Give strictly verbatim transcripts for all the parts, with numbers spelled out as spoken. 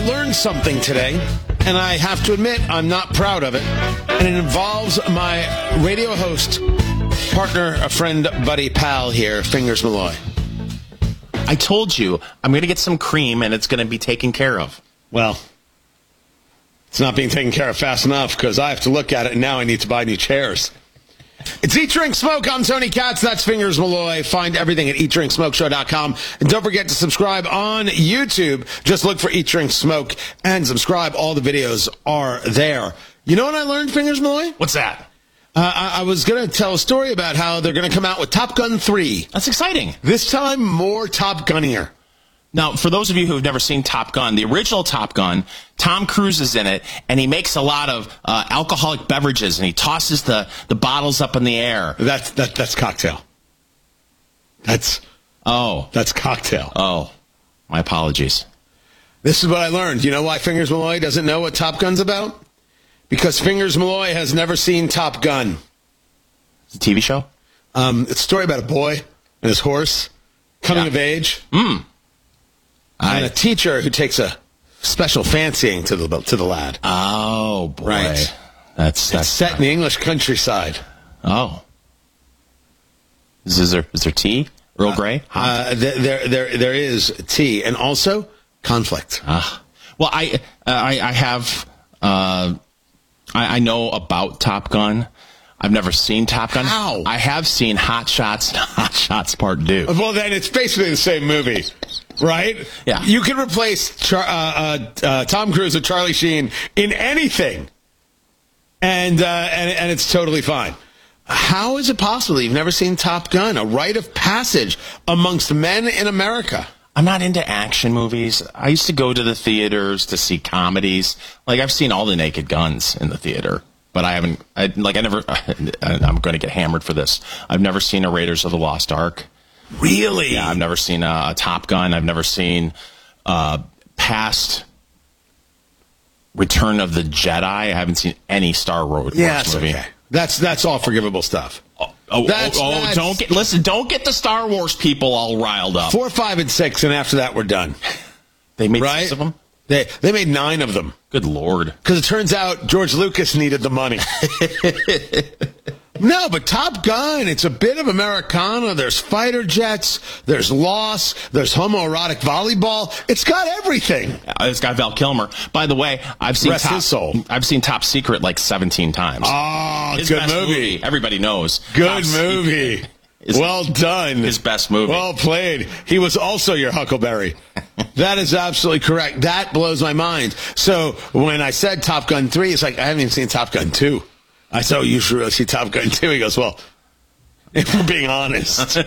learned something today, and I have to admit I'm not proud of it. And it involves my radio host, partner, a friend, buddy, pal here, Fingers Malloy. I told you, I'm going to get some cream, and it's going to be taken care of. Well, it's not being taken care of fast enough, because I have to look at it, and now I need to buy new chairs. It's Eat, Drink, Smoke. I'm Tony Katz. That's Fingers Malloy. Find everything at eat drink smoke show dot com. And don't forget to subscribe on YouTube. Just look for Eat, Drink, Smoke and subscribe. All the videos are there. You know what I learned, Fingers Malloy? What's that? Uh, I, I was going to tell a story about how they're going to come out with Top Gun three. That's exciting. This time, more Top Gunnier. Now, for those of you who have never seen Top Gun, the original Top Gun, Tom Cruise is in it, and he makes a lot of uh, alcoholic beverages, and he tosses the, the bottles up in the air. That's that, that's cocktail. That's oh, that's cocktail. Oh, my apologies. This is what I learned. You know why Fingers Malloy doesn't know what Top Gun's about? Because Fingers Malloy has never seen Top Gun. It's a T V show? Um, it's a story about a boy and his horse coming Yeah. of age. Mm. And I, a teacher who takes a special fancying to the to the lad. oh, boy. Right. That's, It's that's set in the English countryside. Oh. Is, is there is there tea? Earl Grey? Uh, there, there, there, there is tea, and also conflict. Ah. Well, I, I, I have, uh, I, I know about Top Gun. I've never seen Top Gun. How? I have seen Hot Shots and Hot Shots Part two. Well, then it's basically the same movie, right? Yeah. You can replace Char- uh, uh, uh, Tom Cruise with Charlie Sheen in anything, and, uh, and and it's totally fine. How is it possible you've never seen Top Gun, a rite of passage amongst men in America? I'm not into action movies. I used to go to the theaters to see comedies. Like, I've seen all the Naked Guns in the theater. But I haven't, I, like, I never, I'm going to get hammered for this. I've never seen a Raiders of the Lost Ark. Really? Yeah, I've never seen a, a Top Gun. I've never seen uh, past Return of the Jedi. I haven't seen any Star Wars Yeah, that's movie. okay. That's, that's all forgivable stuff. Oh, oh, That's- oh, that's- don't get, listen, don't get the Star Wars people all riled up. Four, five, and six, and after that, we're done. They made Right? six of them? They, they made nine of them. Good Lord. Because it turns out George Lucas needed the money. No, but Top Gun, it's a bit of Americana. There's fighter jets, there's Lost, there's homoerotic volleyball. It's got everything. Uh, This guy Val Kilmer. By the way, I've seen Rest Top, his soul. I've seen Top Secret like seventeen times. Oh, His good best movie. Everybody knows. Good Top movie. Secret is Well done. his best movie. Well played. He was also your Huckleberry. That is absolutely correct. That blows my mind. So when I said Top Gun three, it's like, I haven't even seen Top Gun two. I said, oh, you should really see Top Gun two. He goes, well, if we're being honest,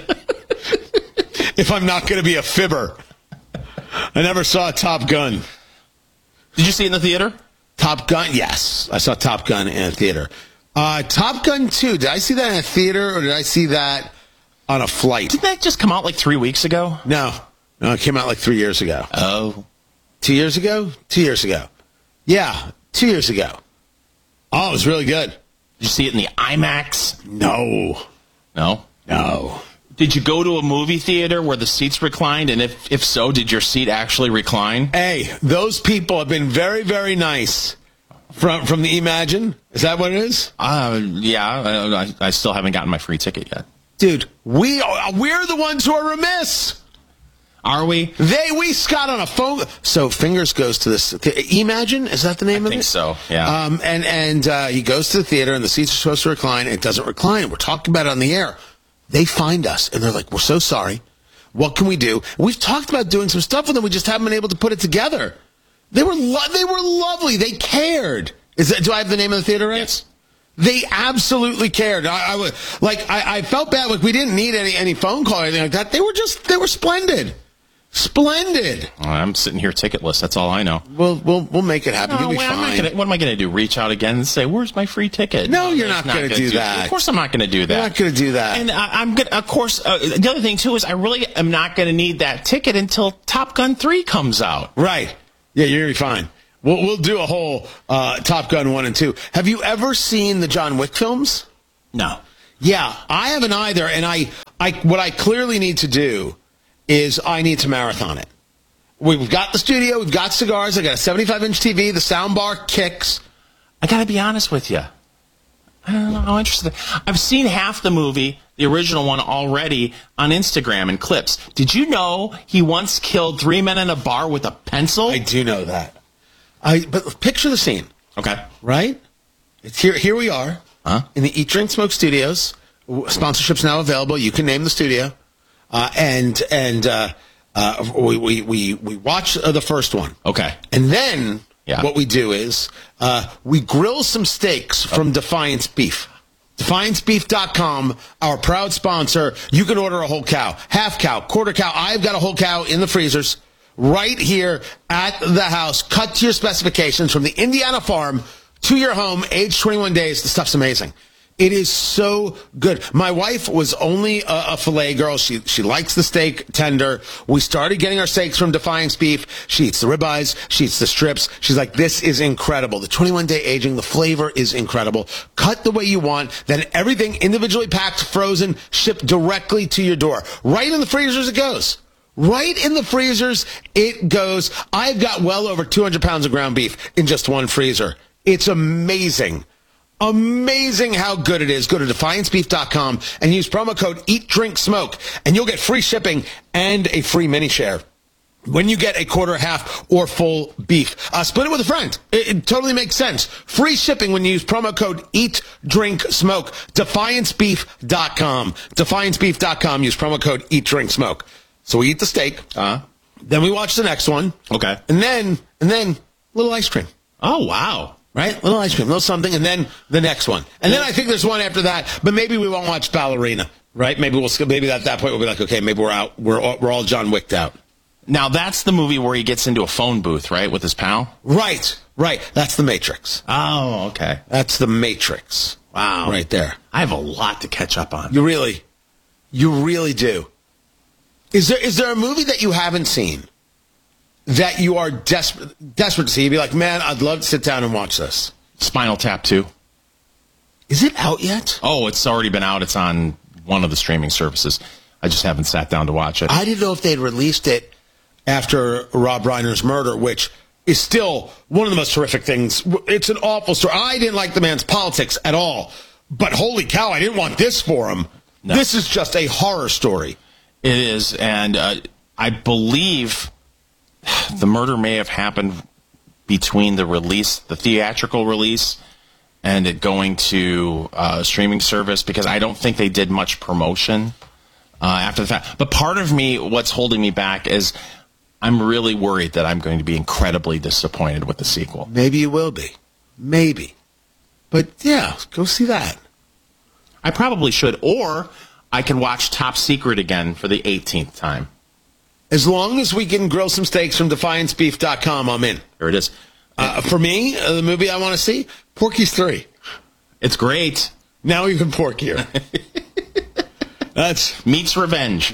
if I'm not going to be a fibber, I never saw Top Gun. Did you see it in the theater? Top Gun, yes. I saw Top Gun in a theater. Uh, Top Gun two, did I see that in a theater or did I see that on a flight? Didn't that just come out like three weeks ago? No. No, it came out like three years ago. Oh. Two years ago? Two years ago. Yeah, two years ago. Oh, it was really good. Did you see it in the IMAX? No. No? No. Did you go to a movie theater where the seats reclined? And if, if so, did your seat actually recline? Hey, those people have been very, very nice. From from the Imagine? Is that what it is? Uh, yeah, I, I still haven't gotten my free ticket yet. Dude, we are, we're the ones who are remiss. Are we? They, we got on a phone. So Fingers goes to this, Imagine? Is that the name I of it? think so, yeah. Um, and and uh, he goes to the theater and the seats are supposed to recline. And it doesn't recline. We're talking about it on the air. They find us and they're like, we're so sorry. What can we do? We've talked about doing some stuff with them. We just haven't been able to put it together. They were lo- they were lovely. They cared. Is that? Do I have the name of the theater right? Yes. They absolutely cared. I, I was like, I, I felt bad. Like we didn't need any any phone call or anything like that. They were just they were splendid, splendid. I'm sitting here ticketless. That's all I know. We'll we'll we'll make it happen. No, You'll be well, I'm not fine. gonna, what am I going to do? Reach out again and say, "Where's my free ticket?" No, you're that's not gonna gonna do that. Of course, I'm not going to do that. You're not going to do that. And I, I'm going. Of course, uh, the other thing too is I really am not going to need that ticket until Top Gun three comes out. Right? Yeah, you're gonna be fine. We'll we'll do a whole uh, Top Gun one and two. Have you ever seen the John Wick films? No. Yeah, I haven't either. And I, I, what I clearly need to do is I need to marathon it. We've got the studio. We've got cigars. I got a seventy-five inch T V. The sound bar kicks. I got to be honest with you. I don't know how interesting. I've seen half the movie, the original one, already on Instagram and clips. Did you know he once killed three men in a bar with a pencil? I do know that. I but picture the scene. Okay. Right? It's here. Here we are huh? in the Eat, Drink, Smoke studios. Sponsorship's now available. You can name the studio, uh, and and uh, uh, we we we we watch uh, the first one. Okay. And then yeah. what we do is uh, we grill some steaks from Defiance Beef. Defiance Beef dot com, our proud sponsor. You can order a whole cow, half cow, quarter cow. I've got a whole cow in the freezers right here at the house, cut to your specifications from the Indiana farm to your home, age twenty-one days. The stuff's amazing. It is so good. My wife was only a, a filet girl. She she likes the steak tender. We started getting our steaks from Defiance Beef. She eats the ribeyes. She eats the strips. She's like, this is incredible. The twenty-one day aging, the flavor is incredible. Cut the way you want. Then everything individually packed, frozen, shipped directly to your door. Right in the freezers it goes. Right in the freezers it goes. I've got well over two hundred pounds of ground beef in just one freezer. It's amazing. Amazing how good it is. Go to Defiance Beef dot com and use promo code Eat Drink Smoke, and you'll get free shipping and a free mini share when you get a quarter, half, or full beef. Uh, split it with a friend. It, it totally makes sense. Free shipping when you use promo code Eat Drink Smoke. Defiance Beef dot com. Defiance Beef dot com. Use promo code Eat Drink Smoke. So we eat the steak. Uh-huh. Then we watch the next one. Okay. And then, and then, a little ice cream. Oh, wow. Right? Little ice cream, little something, and then the next one. And then I think there's one after that, but maybe we won't watch Ballerina, right? Maybe we'll maybe at that point we'll be like, okay, maybe we're out. We're all, we're all John Wicked out. Now, that's the movie where he gets into a phone booth, right, with his pal? Right, right. That's The Matrix. Oh, okay. That's The Matrix. Wow. Right there. I have a lot to catch up on. You really, you really do. Is there is there a movie that you haven't seen that you are desperate desperate to see? You'd be like, man, I'd love to sit down and watch this. Spinal Tap two. Is it out yet? Oh, it's already been out. It's on one of the streaming services. I just haven't sat down to watch it. I didn't know if they'd released it after Rob Reiner's murder, which is still one of the most horrific things. It's an awful story. I didn't like the man's politics at all, but holy cow, I didn't want this for him. No. This is just a horror story. It is, and uh, I believe the murder may have happened between the release, the theatrical release, and it going to uh, streaming service, because I don't think they did much promotion uh, after the fact. But part of me, what's holding me back is I'm really worried that I'm going to be incredibly disappointed with the sequel. Maybe you will be. Maybe. But yeah, go see that. I probably should. Or I can watch Top Secret again for the eighteenth time. As long as we can grill some steaks from Defiance Beef dot com, I'm in. There it is. Uh, for me, uh, the movie I want to see, Porky's three. It's great. Now you can pork here. That's Meat's Revenge.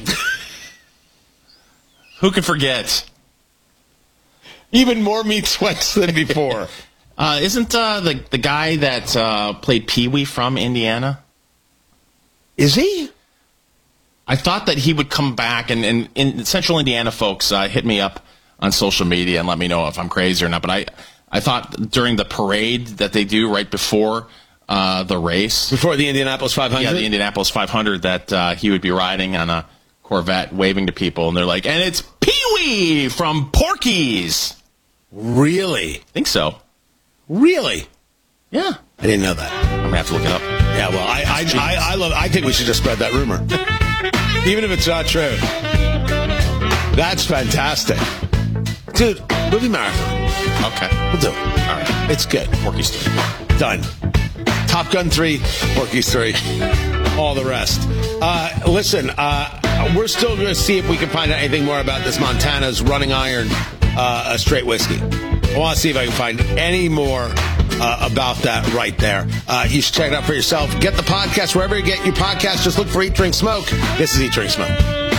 Who can forget? Even more meat sweats than before. uh, isn't uh, the the guy that uh, played Pee-wee from Indiana? Is he? I thought that he would come back, and, and in Central Indiana folks uh, hit me up on social media and let me know if I'm crazy or not. But I, I thought during the parade that they do right before uh, the race, before the Indianapolis five hundred, yeah, the Indianapolis five hundred, that uh, he would be riding on a Corvette, waving to people, and they're like, "And it's Pee-wee from Porky's." Really? I think so. Really? Yeah. I didn't know that. I'm gonna have to look it up. Yeah. Well, I, I, I, I love. I think we should just spread that rumor, even if it's not true. That's fantastic, dude. Movie marathon. Okay, we'll do it. All right, it's good. Porky's three. Done. Top Gun three, Porky's three, all the rest. Uh, listen, uh, we're still going to see if we can find out anything more about this Montana's Running Iron uh, a straight whiskey. I want to see if I can find any more uh, about that right there. Uh, you should check it out for yourself. Get the podcast wherever you get your podcast. Just look for Eat, Drink, Smoke. This is Eat, Drink, Smoke.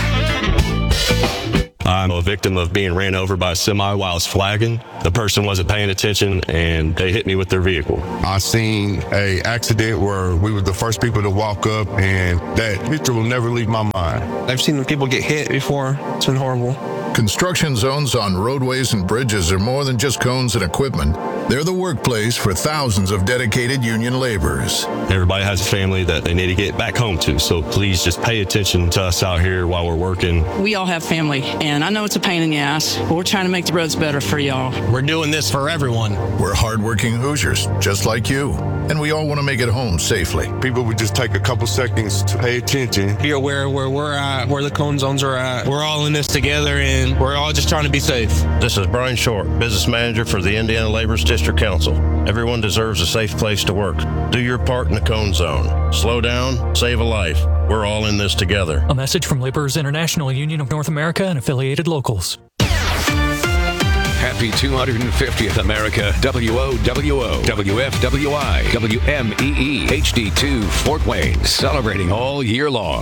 I'm a victim of being ran over by a semi while I was flagging. The person wasn't paying attention, and they hit me with their vehicle. I seen a accident where we were the first people to walk up, and that picture will never leave my mind. I've seen people get hit before. It's been horrible. Construction zones on roadways and bridges are more than just cones and equipment. They're the workplace for thousands of dedicated union laborers. Everybody has a family that they need to get back home to, so please just pay attention to us out here while we're working. We all have family, and I know it's a pain in the ass, but we're trying to make the roads better for y'all. We're doing this for everyone. We're hardworking Hoosiers, just like you, and we all want to make it home safely. People would just take a couple seconds to pay attention. Be aware where we're at, where the cone zones are at. We're all in this together, and we're all just trying to be safe. This is Brian Short, business manager for the Indiana Laborers District Council. Everyone deserves a safe place to work. Do your part in the cone zone. Slow down, save a life. We're all in this together. A message from Laborers International Union of North America and affiliated locals. Happy two hundred fiftieth America. W O W O, W F W I, W M E E, H D two, Fort Wayne. Celebrating all year long.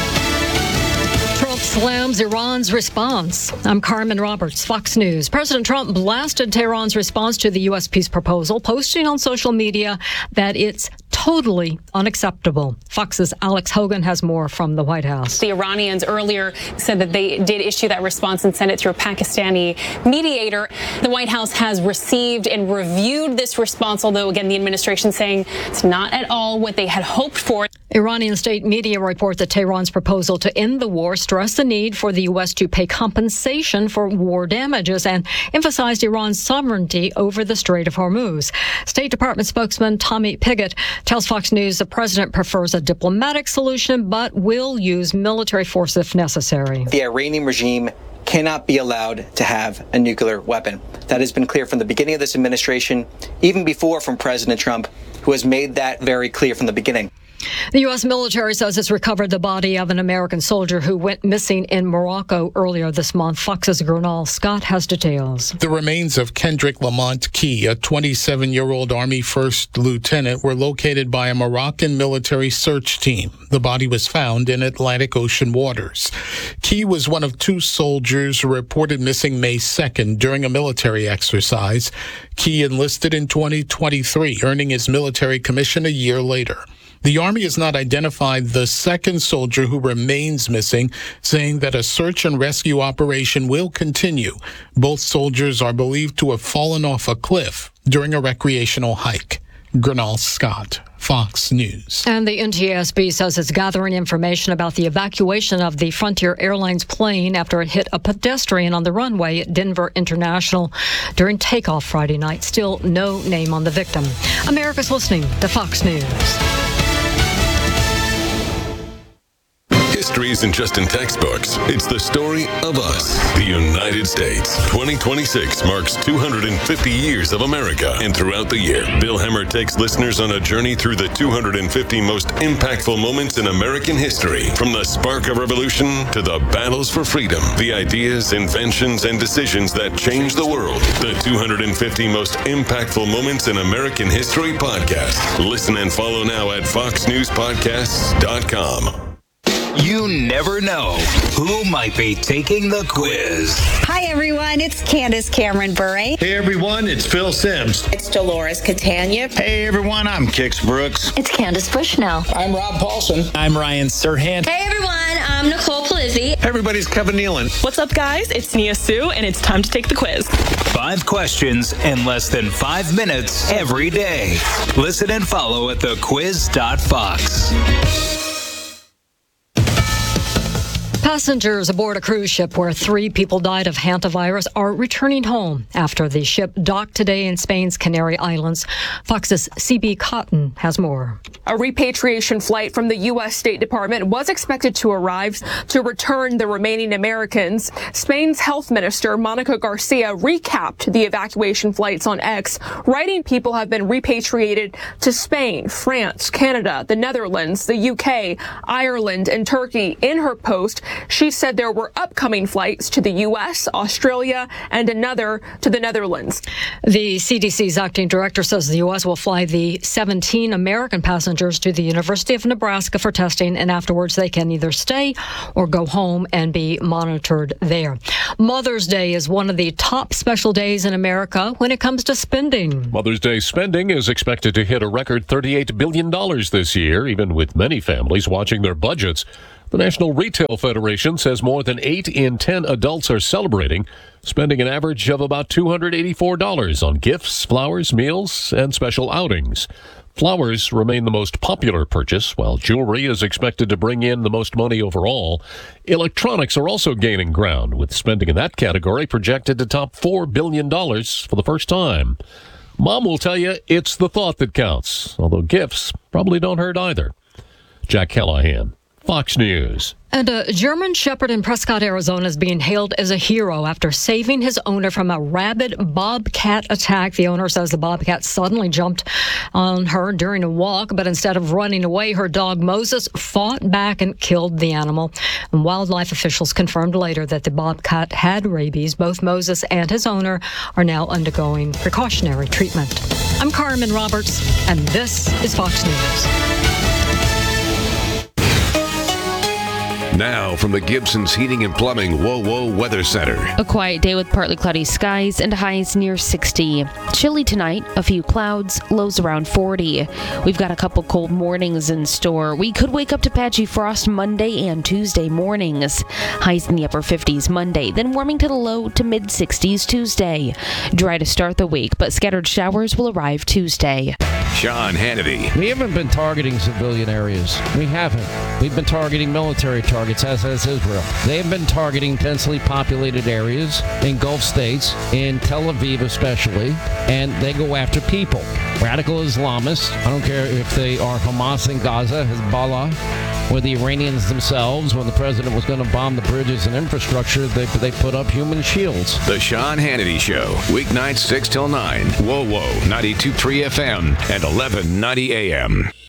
Trump slams Iran's response. I'm Carmen Roberts, Fox News. President Trump blasted Tehran's response to the U S peace proposal, posting on social media that it's totally unacceptable. Fox's Alex Hogan has more from the White House. The Iranians earlier said that they did issue that response and sent it through a Pakistani mediator. The White House has received and reviewed this response, although, again, the administration saying it's not at all what they had hoped for. Iranian state media report that Tehran's proposal to end the war stressed the need for the U S to pay compensation for war damages and emphasized Iran's sovereignty over the Strait of Hormuz. State Department spokesman Tommy Pigott tells Fox News the president prefers a diplomatic solution but will use military force if necessary. The Iranian regime cannot be allowed to have a nuclear weapon. That has been clear from the beginning of this administration, even before from President Trump, who has made that very clear from the beginning. The U S military says it's recovered the body of an American soldier who went missing in Morocco earlier this month. Fox's Gernal Scott has details. The remains of Kendrick Lamont Key, a twenty-seven-year-old Army first lieutenant, were located by a Moroccan military search team. The body was found in Atlantic Ocean waters. Key was one of two soldiers reported missing May second during a military exercise. Key enlisted in twenty twenty-three, earning his military commission a year later. The Army has not identified the second soldier who remains missing, saying that a search and rescue operation will continue. Both soldiers are believed to have fallen off a cliff during a recreational hike. Gernal Scott, Fox News. And the N T S B says it's gathering information about the evacuation of the Frontier Airlines plane after it hit a pedestrian on the runway at Denver International during takeoff Friday night. Still no name on the victim. America's listening to Fox News. History isn't just in textbooks. It's the story of us, the United States. twenty twenty-six marks two hundred fifty years of America. And throughout the year, Bill Hemmer takes listeners on a journey through the two hundred fifty most impactful moments in American history. From the spark of revolution to the battles for freedom, the ideas, inventions, and decisions that changed the world. The two hundred fifty most impactful moments in American history podcast. Listen and follow now at fox news podcasts dot com. You never know who might be taking the quiz. Hi, everyone. It's Candace Cameron Bure. Hey, everyone. It's Phil Sims. It's Dolores Catania. Hey, everyone. I'm Kix Brooks. It's Candace Bushnell. I'm Rob Paulson. I'm Ryan Serhant. Hey, everyone. I'm Nicole Polizzi. Hey, everybody. It's Kevin Nealon. What's up, guys? It's Nia Sue, and it's time to take the quiz. Five questions in less than five minutes every day. Listen and follow at the quiz dot fox. Passengers aboard a cruise ship where three people died of hantavirus are returning home after the ship docked today in Spain's Canary Islands. Fox's C B Cotton has more. A repatriation flight from the U S State Department was expected to arrive to return the remaining Americans. Spain's health minister, Monica Garcia, recapped the evacuation flights on X, writing people have been repatriated to Spain, France, Canada, the Netherlands, the U K, Ireland, and Turkey. In her post, she said there were upcoming flights to the U S, Australia, and another to the Netherlands. The C D C's acting director says the U S will fly the seventeen American passengers to the University of Nebraska for testing, and afterwards they can either stay or go home and be monitored there. Mother's Day is one of the top special days in America when it comes to spending. Mother's Day spending is expected to hit a record thirty-eight billion dollars this year, even with many families watching their budgets. The National Retail Federation says more than eight in ten adults are celebrating, spending an average of about two hundred eighty-four dollars on gifts, flowers, meals, and special outings. Flowers remain the most popular purchase, while jewelry is expected to bring in the most money overall. Electronics are also gaining ground, with spending in that category projected to top four billion dollars for the first time. Mom will tell you it's the thought that counts, although gifts probably don't hurt either. Jack Callahan, Fox News. And a German Shepherd in Prescott, Arizona is being hailed as a hero after saving his owner from a rabid bobcat attack. The owner says the bobcat suddenly jumped on her during a walk, but instead of running away, her dog Moses fought back and killed the animal. And wildlife officials confirmed later that the bobcat had rabies. Both Moses and his owner are now undergoing precautionary treatment. I'm Carmen Roberts, and this is Fox News. Now from the Gibson's Heating and Plumbing Whoa Whoa Weather Center. A quiet day with partly cloudy skies and highs near sixty. Chilly tonight, a few clouds, lows around forty. We've got a couple cold mornings in store. We could wake up to patchy frost Monday and Tuesday mornings. Highs in the upper fifties Monday, then warming to the low to mid sixties Tuesday. Dry to start the week, but scattered showers will arrive Tuesday. Sean Hannity. We haven't been targeting civilian areas. We haven't. We've been targeting military targets, as has Israel. They have been targeting densely populated areas in Gulf states, in Tel Aviv especially, and they go after people. Radical Islamists, I don't care if they are Hamas in Gaza, Hezbollah, or the Iranians themselves. When the president was going to bomb the bridges and infrastructure, they, they put up human shields. The Sean Hannity Show, weeknights six till nine. Whoa, whoa, ninety-two point three F M and eleven ninety A M.